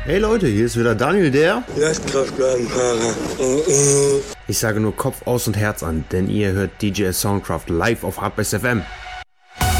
Hey Leute, hier ist wieder Daniel, der Lastkraftwagenfahrer. Ich sage nur Kopf aus und Herz an, denn ihr hört DJ Soundcraft live auf Hardbass FM.